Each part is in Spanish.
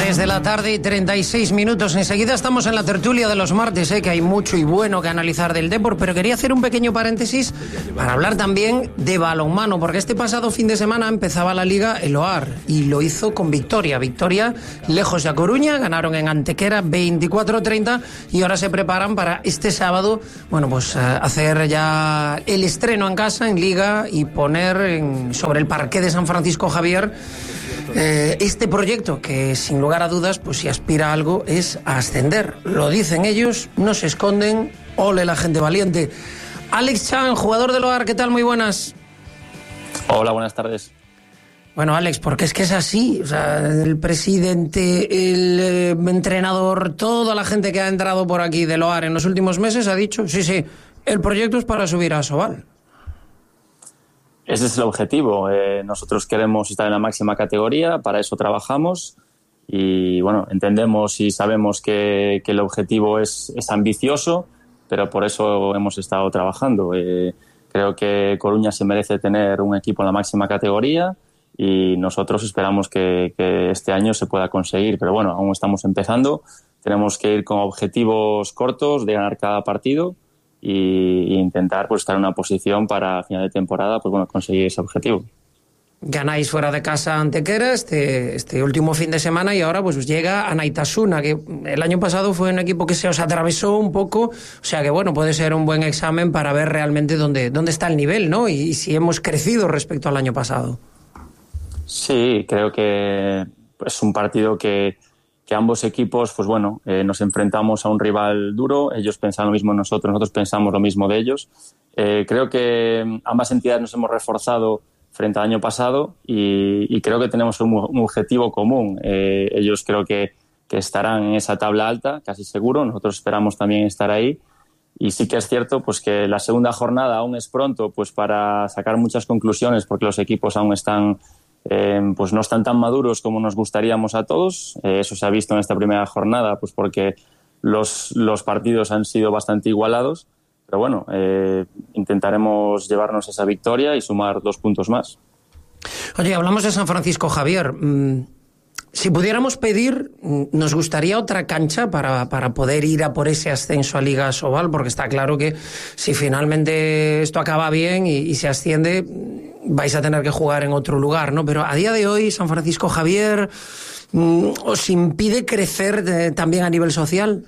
3:36 Enseguida estamos en la tertulia de los martes, que hay mucho y bueno que analizar del Depor, pero quería hacer un pequeño paréntesis para hablar también de balonmano, porque este pasado fin de semana empezaba la Liga el OAR y lo hizo con victoria lejos de A Coruña, ganaron en Antequera 24-30 y ahora se preparan para este sábado, hacer ya el estreno en casa, en Liga, y poner sobre el parqué de San Francisco Javier este proyecto que sin lugar a dudas, pues si aspira a algo es a ascender. Lo dicen ellos, no se esconden. Ole la gente valiente. Alex Chan, jugador del OAR, ¿qué tal? Muy buenas. Hola, buenas tardes. Bueno, Alex, porque es que es así, o sea, el presidente, el entrenador, toda la gente que ha entrado por aquí del OAR en los últimos meses ha dicho, sí, el proyecto es para subir a Asobal. Ese es el objetivo. Nosotros queremos estar en la máxima categoría, para eso trabajamos y entendemos y sabemos que el objetivo es ambicioso, pero por eso hemos estado trabajando. Creo que Coruña se merece tener un equipo en la máxima categoría y nosotros esperamos que este año se pueda conseguir, pero aún estamos empezando. Tenemos que ir con objetivos cortos de ganar cada partido y intentar estar en una posición para a final de temporada conseguir ese objetivo. Ganáis fuera de casa Antequera este último fin de semana y ahora llega Anaitasuna, que el año pasado fue un equipo que se os atravesó un poco, o sea que puede ser un buen examen para ver realmente dónde está el nivel, ¿no? Y si hemos crecido respecto al año pasado. Sí, creo que es un partido que ambos equipos, nos enfrentamos a un rival duro. Ellos pensan lo mismo de nosotros pensamos lo mismo de ellos. Creo que ambas entidades nos hemos reforzado frente al año pasado y creo que tenemos un objetivo común. Ellos creo que estarán en esa tabla alta, casi seguro. Nosotros esperamos también estar ahí. Y sí que es cierto que la segunda jornada aún es pronto para sacar muchas conclusiones, porque los equipos aún están no están tan maduros como nos gustaríamos a todos. Eso se ha visto en esta primera jornada, porque los partidos han sido bastante igualados. Pero intentaremos llevarnos esa victoria y sumar 2 puntos más. Oye, hablamos de San Francisco Javier. Si pudiéramos pedir, nos gustaría otra cancha para poder ir a por ese ascenso a Liga Asobal, porque está claro que si finalmente esto acaba bien y se asciende, vais a tener que jugar en otro lugar, ¿no? Pero a día de hoy, San Francisco Javier, ¿os impide crecer también a nivel social?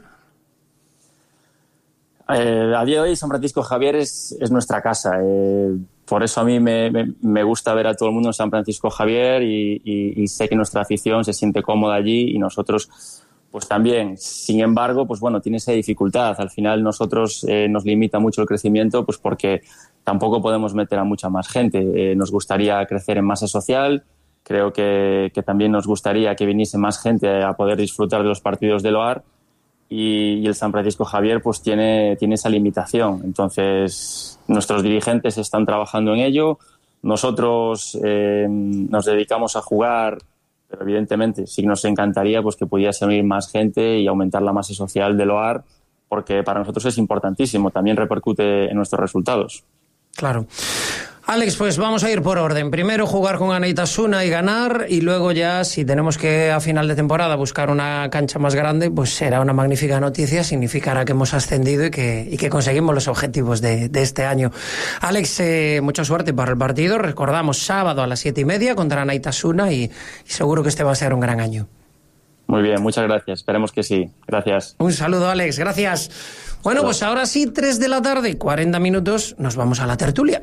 A día de hoy, San Francisco Javier es nuestra casa. Por eso a mí me gusta ver a todo el mundo en San Francisco Javier y sé que nuestra afición se siente cómoda allí y nosotros también. Sin embargo, tiene esa dificultad. Al final nosotros nos limita mucho el crecimiento porque tampoco podemos meter a mucha más gente. Nos gustaría crecer en masa social. Creo que también nos gustaría que viniese más gente a poder disfrutar de los partidos del OAR. Y el San Francisco Javier tiene esa limitación. Entonces nuestros dirigentes están trabajando en ello. Nosotros nos dedicamos a jugar, pero evidentemente sí nos encantaría que pudiese venir más gente y aumentar la masa social del OAR, porque para nosotros es importantísimo, también repercute en nuestros resultados. Claro. Alex, pues vamos a ir por orden. Primero jugar con Anaitasuna y ganar, y luego ya, si tenemos que a final de temporada buscar una cancha más grande, pues será una magnífica noticia, significará que hemos ascendido y que conseguimos los objetivos de este año. Alex, mucha suerte para el partido. Recordamos, sábado a las 7:30 contra Anaitasuna y seguro que este va a ser un gran año. Muy bien, muchas gracias. Esperemos que sí. Gracias. Un saludo, Alex. Gracias. Bueno, pues ahora sí, 3:40 p.m, nos vamos a la tertulia.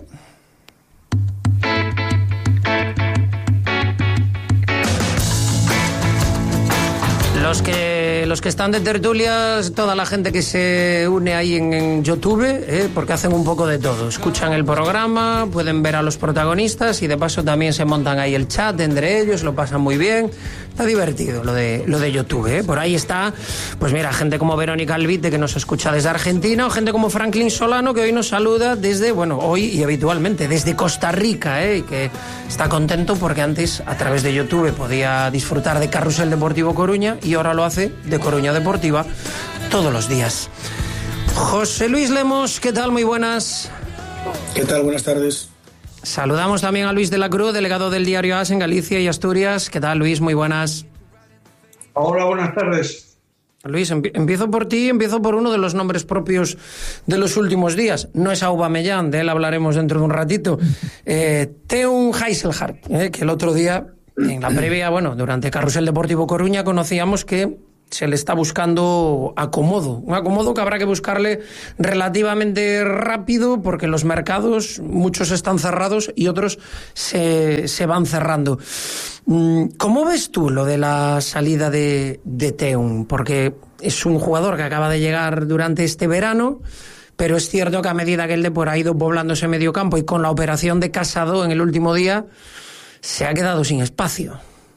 Los que están de tertulias, toda la gente que se une ahí en YouTube, porque hacen un poco de todo. Escuchan el programa, pueden ver a los protagonistas y de paso también se montan ahí el chat entre ellos, lo pasan muy bien. Está divertido lo de YouTube, Por ahí está, pues mira, gente como Verónica Albite, que nos escucha desde Argentina, o gente como Franklin Solano, que hoy nos saluda desde, hoy y habitualmente, desde Costa Rica, y que está contento porque antes a través de YouTube podía disfrutar de Carrusel Deportivo Coruña y ahora lo hace de Coruña Deportiva todos los días. José Luis Lemos, ¿qué tal? Muy buenas. ¿Qué tal? Buenas tardes. Saludamos también a Luis de la Cruz, delegado del diario AS en Galicia y Asturias. ¿Qué tal, Luis? Muy buenas. Hola, buenas tardes. Luis, empiezo por ti, empiezo por uno de los nombres propios de los últimos días. No es Aubameyang, de él hablaremos dentro de un ratito. Teun Gijselaar, que el otro día, en la previa, durante Carrusel Deportivo Coruña, conocíamos que se le está buscando acomodo. Un acomodo que habrá que buscarle relativamente rápido porque los mercados, muchos están cerrados y otros se van cerrando. ¿Cómo ves tú lo de la salida de Teun? Porque es un jugador que acaba de llegar durante este verano, pero es cierto que a medida que el Depor ha ido poblando ese medio campo y con la operación de Casado en el último día, se ha quedado sin espacio.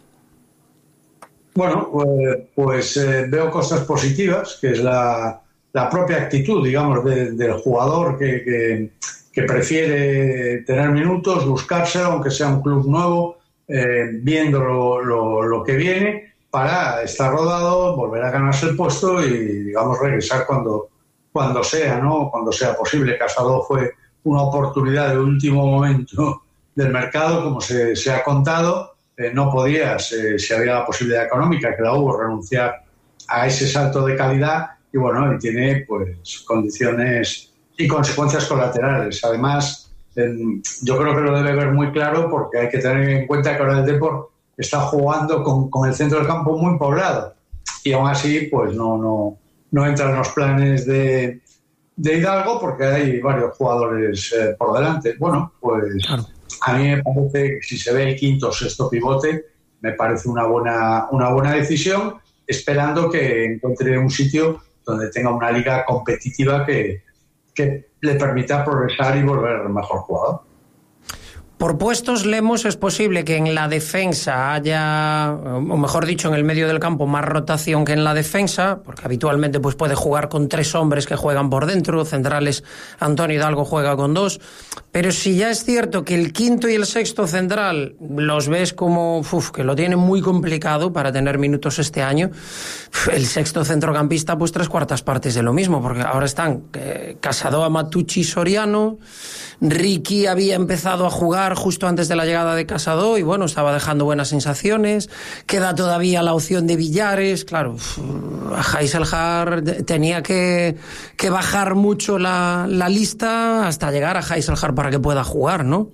Bueno, pues veo cosas positivas, que es la propia actitud, digamos, del jugador que prefiere tener minutos, buscárselo, aunque sea un club nuevo, viendo lo que viene, para estar rodado, volver a ganarse el puesto y, digamos, regresar cuando sea, ¿no? Cuando sea posible. Casado fue una oportunidad de último momento del mercado, como se ha contado. No podías, si había la posibilidad económica, que la hubo, renunciar a ese salto de calidad y bueno, tiene pues condiciones y consecuencias colaterales. Además, yo creo que lo debe ver muy claro porque hay que tener en cuenta que ahora el Depor está jugando con el centro del campo muy poblado y aún así pues no entra en los planes de Hidalgo porque hay varios jugadores por delante. Bueno, pues... Claro. A mí me parece que si se ve el quinto o sexto pivote, me parece una buena decisión, esperando que encuentre un sitio donde tenga una liga competitiva que le permita progresar y volver mejor jugador. Por puestos, Lemos, es posible que en la defensa haya, o mejor dicho, en el medio del campo, más rotación que en la defensa, porque habitualmente pues puede jugar con 3 hombres que juegan por dentro, centrales, Antonio Hidalgo juega con 2, pero si ya es cierto que el quinto y el sexto central los ves como que lo tienen muy complicado para tener minutos este año, el sexto centrocampista pues 3/4 partes de lo mismo, porque ahora están Casado, Matucci, Soriano. Ricky había empezado a jugar justo antes de la llegada de Casado y bueno, estaba dejando buenas sensaciones. Queda todavía la opción de Villares. Claro, a Gijselaar tenía que bajar mucho la lista hasta llegar a Gijselaar para que pueda jugar, ¿no?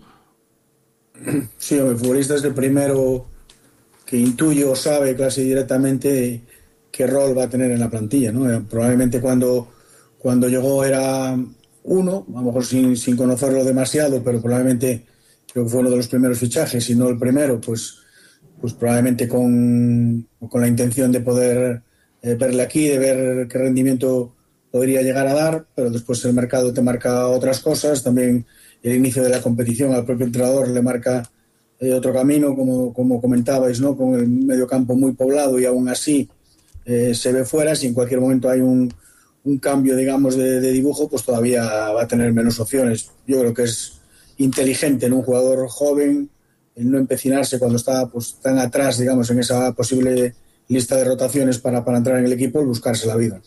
Sí, el futbolista es el primero que intuye o sabe casi directamente qué rol va a tener en la plantilla, ¿no? Probablemente cuando llegó era uno, a lo mejor sin conocerlo demasiado, pero probablemente creo que fue uno de los primeros fichajes, y no el primero, pues probablemente con la intención de poder verle aquí, de ver qué rendimiento podría llegar a dar, pero después el mercado te marca otras cosas, también el inicio de la competición al propio entrenador le marca otro camino, como comentabais, ¿no? Con el medio campo muy poblado y aún así se ve fuera. Si en cualquier momento hay un cambio, digamos, de dibujo, pues todavía va a tener menos opciones. Yo creo que es inteligente en un jugador joven el no empecinarse cuando está pues tan atrás, digamos, en esa posible lista de rotaciones para entrar en el equipo y buscarse la vida.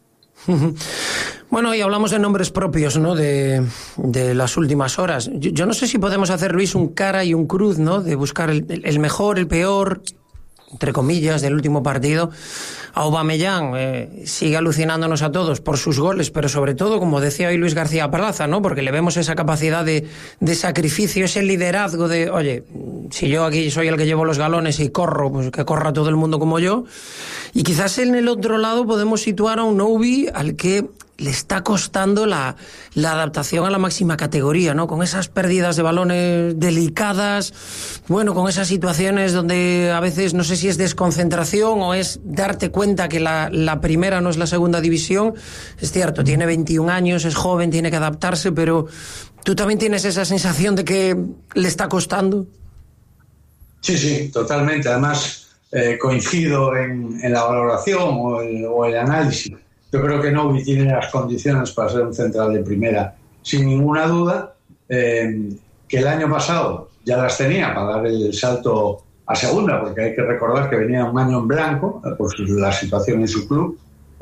Bueno, y hablamos de nombres propios, ¿no? De las últimas horas. Yo no sé si podemos hacer, Luis, un cara y un cruz, ¿no? De buscar el mejor, el peor, entre comillas, del último partido. Aubameyang sigue alucinándonos a todos por sus goles, pero sobre todo, como decía hoy Luis García Plaza, ¿no? Porque le vemos esa capacidad de sacrificio, ese liderazgo de, oye, si yo aquí soy el que llevo los galones y corro, pues que corra todo el mundo como yo. Y quizás en el otro lado podemos situar a un Novi al que le está costando la adaptación a la máxima categoría, ¿no? Con esas pérdidas de balones delicadas, bueno, con esas situaciones donde a veces no sé si es desconcentración o es darte cuenta que la primera no es la segunda división. Es cierto, tiene 21 años, es joven, tiene que adaptarse, pero ¿tú también tienes esa sensación de que le está costando? Sí, totalmente. Además, coincido en la valoración o el análisis. Yo creo que Novi tiene las condiciones para ser un central de primera, sin ninguna duda, que el año pasado ya las tenía para dar el salto a segunda, porque hay que recordar que venía un año en blanco por la situación en su club,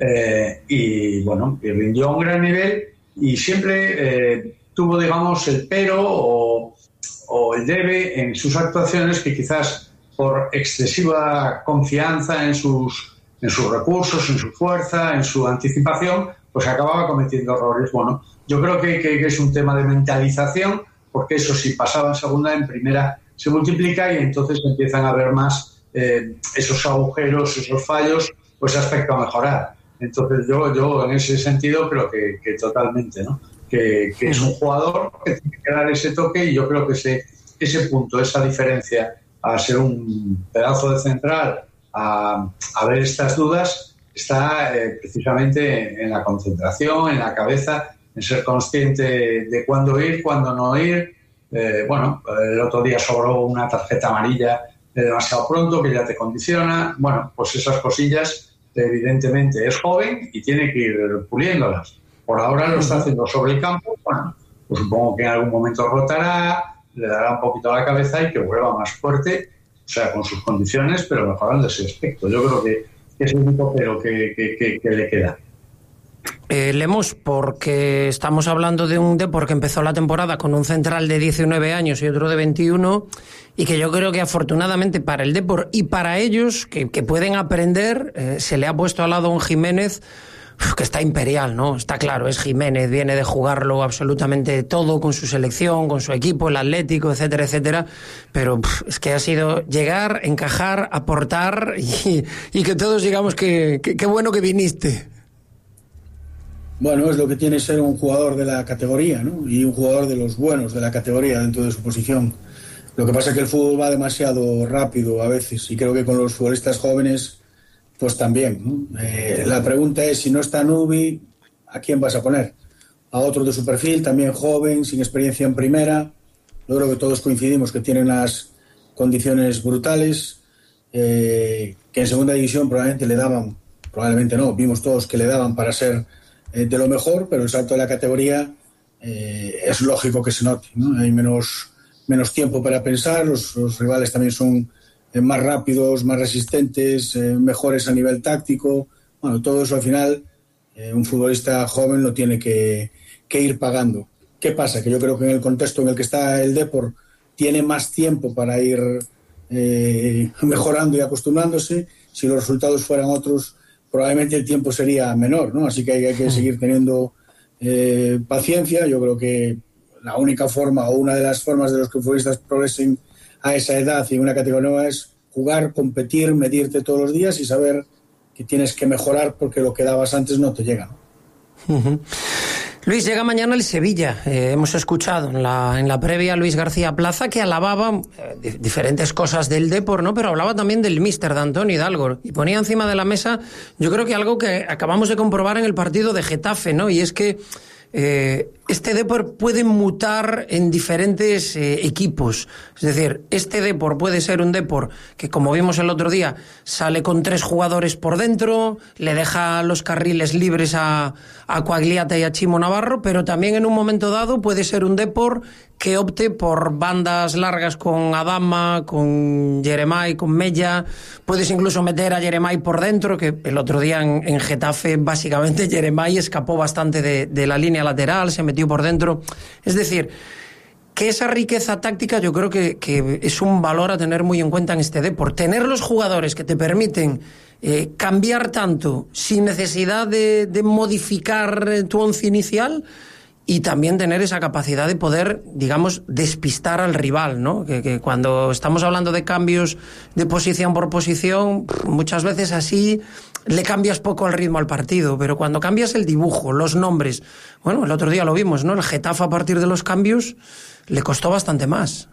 y bueno, rindió a un gran nivel y siempre tuvo, digamos, el pero o el debe en sus actuaciones, que quizás por excesiva confianza en sus recursos, en su fuerza, en su anticipación, pues acababa cometiendo errores. Bueno, yo creo que es un tema de mentalización, porque eso, si pasaba en segunda, en primera se multiplica y entonces empiezan a haber más esos agujeros, esos fallos, pues aspecto a mejorar. Entonces yo en ese sentido creo que totalmente, ¿no? Que es un jugador que tiene que dar ese toque, y yo creo que ese punto, esa diferencia a ser un pedazo de central, a ver estas dudas, está precisamente en la concentración, en la cabeza, en ser consciente de cuándo ir, cuándo no ir. El otro día sobró una tarjeta amarilla demasiado pronto, que ya te condiciona. Bueno, pues esas cosillas, evidentemente es joven y tiene que ir puliéndolas. Por ahora lo está haciendo sobre el campo. Bueno, pues supongo que en algún momento rotará, le dará un poquito a la cabeza y que vuelva más fuerte, o sea, con sus condiciones, pero mejorando ese aspecto. Yo creo que es el único pero que le queda. Lemos, porque estamos hablando de un Depor que empezó la temporada con un central de 19 años y otro de 21, y que yo creo que afortunadamente para el Depor y para ellos, que pueden aprender, se le ha puesto al lado un Jiménez que está imperial, ¿no? Está claro, es Jiménez, viene de jugarlo absolutamente todo con su selección, con su equipo, el Atlético, etcétera, etcétera, pero es que ha sido llegar, encajar, aportar y que todos digamos que qué bueno que viniste. Bueno, es lo que tiene ser un jugador de la categoría, ¿no? Y un jugador de los buenos de la categoría dentro de su posición. Lo que pasa es que el fútbol va demasiado rápido a veces, y creo que con los futbolistas jóvenes pues también, ¿no? La pregunta es, si no está Nubi, ¿a quién vas a poner? A otro de su perfil, también joven, sin experiencia en primera. Yo creo que todos coincidimos que tienen las condiciones brutales, que en segunda división probablemente no, vimos todos que le daban para ser de lo mejor, pero el salto de la categoría es lógico que se note, ¿no? Hay menos tiempo para pensar, los rivales también son más rápidos, más resistentes, mejores a nivel táctico. Bueno, todo eso al final un futbolista joven lo tiene que ir pagando. ¿Qué pasa? Que yo creo que en el contexto en el que está el Depor tiene más tiempo para ir mejorando y acostumbrándose. Si los resultados fueran otros, probablemente el tiempo sería menor, ¿no? Así que hay que seguir teniendo paciencia. Yo creo que la única forma, o una de las formas de los que futbolistas progresen a esa edad y en una categoría nueva, es jugar, competir, medirte todos los días y saber que tienes que mejorar, porque lo que dabas antes no te llega, ¿no? Uh-huh. Luis, llega mañana el Sevilla. Hemos escuchado en la previa a Luis García Plaza, que alababa diferentes cosas del Depor, ¿no? Pero hablaba también del míster, de Antonio Hidalgo, y ponía encima de la mesa, yo creo que algo que acabamos de comprobar en el partido de Getafe, ¿no? Y es que este Depor puede mutar en diferentes equipos. Es decir, este Depor puede ser un Depor que, como vimos el otro día, sale con 3 jugadores por dentro, le deja los carriles libres a Quagliata y a Chimo Navarro, pero también en un momento dado puede ser un Depor que opte por bandas largas con Adama, con Jeremai, con Mella. Puedes incluso meter a Jeremai por dentro, que el otro día en Getafe básicamente Jeremai escapó bastante de la línea lateral, se metió por dentro. Es decir, que esa riqueza táctica yo creo que es un valor a tener muy en cuenta en este Depor. Tener los jugadores que te permiten cambiar tanto sin necesidad de modificar tu once inicial, y también tener esa capacidad de poder, digamos, despistar al rival, ¿no? Que cuando estamos hablando de cambios de posición por posición, muchas veces así le cambias poco el ritmo al partido, pero cuando cambias el dibujo, los nombres, bueno, el otro día lo vimos, ¿no? El Getafe, a partir de los cambios, le costó bastante más.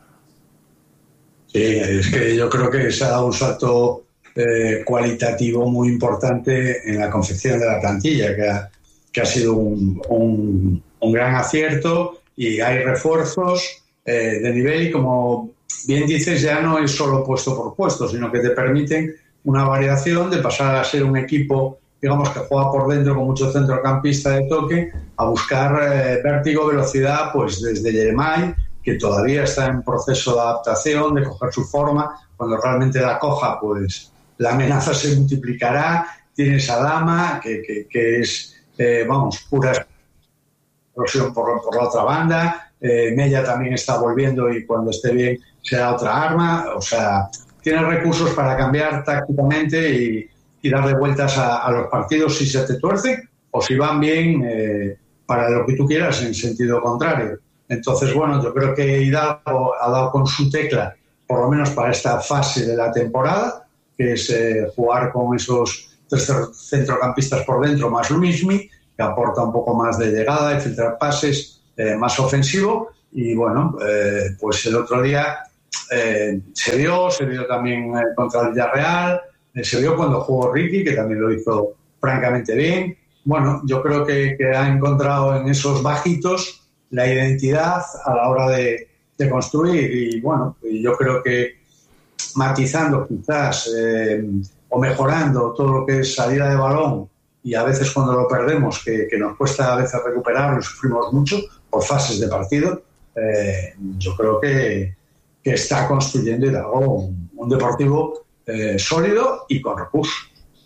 Sí, es que yo creo que se ha dado un salto cualitativo muy importante en la confección de la plantilla, que ha sido un gran acierto, y hay refuerzos de nivel, y como bien dices, ya no es solo puesto por puesto, sino que te permiten una variación de pasar a ser un equipo, digamos, que juega por dentro con mucho centrocampista de toque, a buscar vértigo, velocidad, pues desde Jeremai, que todavía está en proceso de adaptación, de coger su forma. Cuando realmente la coja, pues la amenaza se multiplicará. Tienes a Dama, que es, pura explosión por la otra banda. Mella también está volviendo, y cuando esté bien será otra arma. O sea, tienes recursos para cambiar tácticamente y darle vueltas a los partidos si se te tuercen o si van bien para lo que tú quieras en sentido contrario. Entonces, bueno, yo creo que Hidalgo ha dado con su tecla, por lo menos para esta fase de la temporada, que es jugar con esos 3 centrocampistas por dentro más Luismi, que aporta un poco más de llegada y filtrar pases, más ofensivo. Y bueno, pues el otro día se vio también contra el Villarreal, se vio cuando jugó Ricky, que también lo hizo francamente bien. Bueno, yo creo que ha encontrado en esos bajitos la identidad a la hora de construir y bueno, yo creo que matizando quizás o mejorando todo lo que es salida de balón y a veces cuando lo perdemos, que nos cuesta a veces recuperarlo y sufrimos mucho por fases de partido, yo creo que está construyendo Hidalgo un Deportivo sólido y con recursos.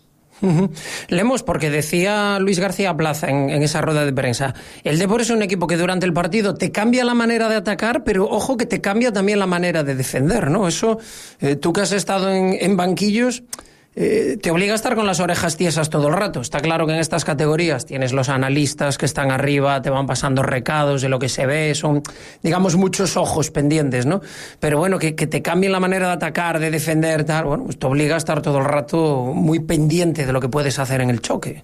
Lemos, porque decía Luis García Plaza en esa rueda de prensa, el Depor es un equipo que durante el partido te cambia la manera de atacar, pero ojo que te cambia también la manera de defender, ¿no? Eso, tú que has estado en banquillos, te obliga a estar con las orejas tiesas todo el rato. Está claro que en estas categorías tienes los analistas que están arriba, te van pasando recados de lo que se ve, son, digamos, muchos ojos pendientes, ¿no? Pero bueno, que te cambien la manera de atacar, de defender, tal, bueno, pues te obliga a estar todo el rato muy pendiente de lo que puedes hacer en el choque.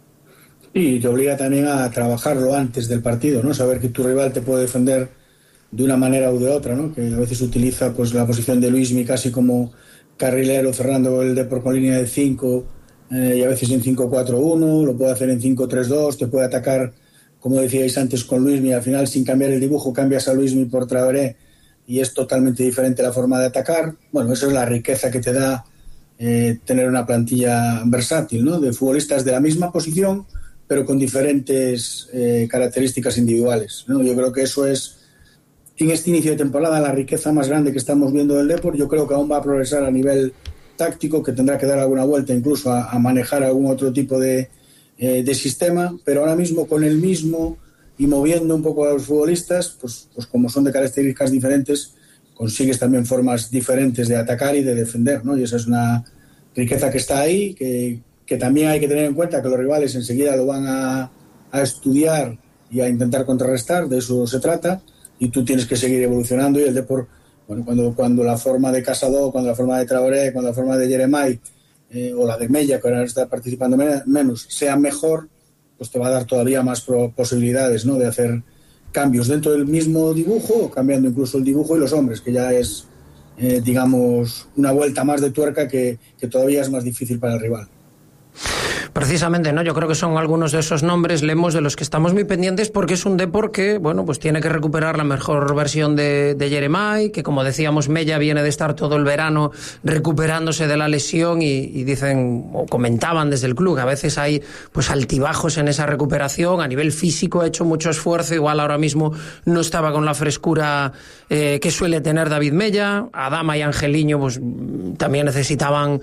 Y te obliga también a trabajarlo antes del partido, ¿no? Saber que tu rival te puede defender de una manera u de otra, ¿no? Que a veces utiliza pues la posición de Luismi casi como carrilero, cerrando el Depor con línea de 5 y a veces en 5-4-1, lo puede hacer en 5-3-2, te puede atacar, como decíais antes, con Luismi, al final sin cambiar el dibujo cambias a Luismi por Traoré y es totalmente diferente la forma de atacar. Bueno, eso es la riqueza que te da tener una plantilla versátil, ¿no? De futbolistas de la misma posición pero con diferentes características individuales, ¿no? Yo creo que eso es, en este inicio de temporada, la riqueza más grande que estamos viendo del Depor. Yo creo que aún va a progresar a nivel táctico, que tendrá que dar alguna vuelta incluso a manejar algún otro tipo de sistema, pero ahora mismo con el mismo y moviendo un poco a los futbolistas, pues como son de características diferentes, consigues también formas diferentes de atacar y de defender, ¿no? Y esa es una riqueza que está ahí, que también hay que tener en cuenta que los rivales enseguida lo van a estudiar y a intentar contrarrestar, de eso se trata. Y tú tienes que seguir evolucionando y el Depor, bueno, cuando la forma de Casado, cuando la forma de Traoré, cuando la forma de Jeremai o la de Mella, que ahora está participando menos, sea mejor, pues te va a dar todavía más posibilidades, ¿no? De hacer cambios dentro del mismo dibujo o cambiando incluso el dibujo y los hombres, que ya es, digamos, una vuelta más de tuerca que todavía es más difícil para el rival. Precisamente, ¿no? Yo creo que son algunos de esos nombres, Lemos, de los que estamos muy pendientes, porque es un Depor que, bueno, pues tiene que recuperar la mejor versión de Jeremai, que como decíamos, Mella viene de estar todo el verano recuperándose de la lesión y dicen, o comentaban desde el club, que a veces hay pues altibajos en esa recuperación. A nivel físico ha hecho mucho esfuerzo, igual ahora mismo no estaba con la frescura que suele tener David Mella. Adama y Angeliño pues también necesitaban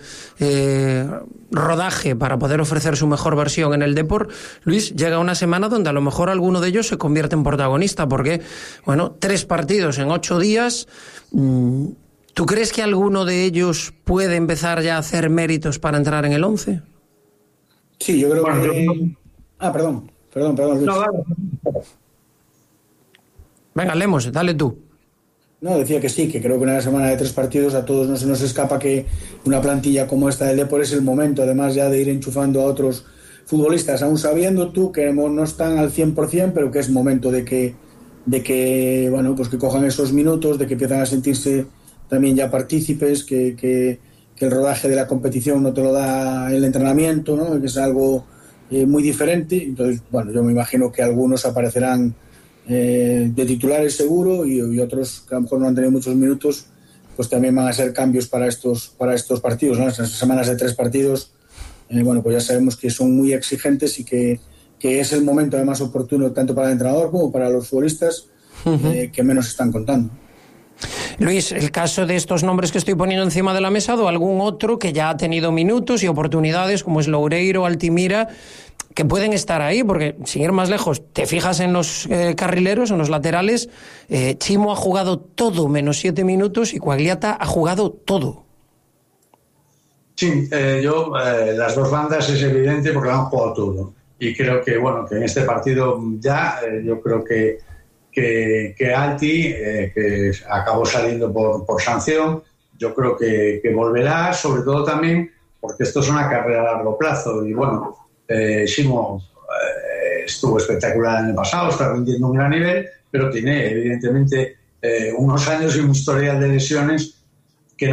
rodaje para poder ofrecer su mejor versión en el Depor. Luis, llega una semana donde a lo mejor alguno de ellos se convierte en protagonista, porque, bueno, 3 partidos en 8 días. ¿Tú crees que alguno de ellos puede empezar ya a hacer méritos para entrar en el 11? Sí, yo creo que... Perdón, Luis. No, vale. Venga, Lemos, dale tú. No, decía que sí, que creo que en una semana de 3 partidos a todos no se nos escapa que una plantilla como esta del Depor es el momento, además ya de ir enchufando a otros futbolistas, aún sabiendo tú que no están al 100%, pero que es momento de que bueno, pues que cojan esos minutos, de que empiezan a sentirse también ya partícipes, que el rodaje de la competición no te lo da el entrenamiento, ¿no? Que es algo muy diferente. Entonces, bueno, yo me imagino que algunos aparecerán de titulares seguro y otros que a lo mejor no han tenido muchos minutos, pues también van a ser cambios para estos partidos, ¿no? Esas semanas de 3 partidos, bueno, pues ya sabemos que son muy exigentes y que es el momento además oportuno tanto para el entrenador como para los futbolistas que menos están contando. Luis, el caso de estos nombres que estoy poniendo encima de la mesa, o algún otro que ya ha tenido minutos y oportunidades, como es Loureiro, Altimira, que pueden estar ahí, porque sin ir más lejos, te fijas en los carrileros, en los laterales, Chimo ha jugado todo menos 7 minutos y Quagliata ha jugado todo. Sí, las dos bandas es evidente porque lo han jugado todo. Y creo que, bueno, que en este partido ya, yo creo que Alti, que acabó saliendo por sanción, yo creo que volverá, sobre todo también porque esto es una carrera a largo plazo. Y bueno, Simo estuvo espectacular en el pasado, está rindiendo un gran nivel, pero tiene evidentemente unos años y un historial de lesiones